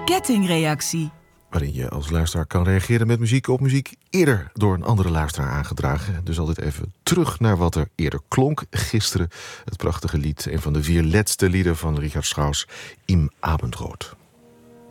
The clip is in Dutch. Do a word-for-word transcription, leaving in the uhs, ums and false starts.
Kettingreactie. Waarin je als luisteraar kan reageren met muziek op muziek eerder door een andere luisteraar aangedragen. Dus altijd even terug naar wat er eerder klonk. Gisteren het prachtige lied, een van de vier laatste lieden van Richard Strauss, Im Abendrot.